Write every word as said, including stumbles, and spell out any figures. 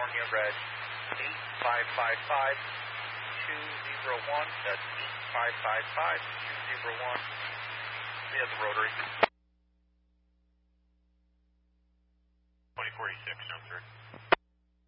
California, red eight five five five two zero one. That's eight five five five two zero one. We have the rotary. twenty forty-six, jump through.